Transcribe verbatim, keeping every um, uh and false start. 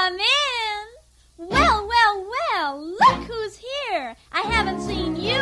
Come in. Well, well, well, look who's here. I haven't seen you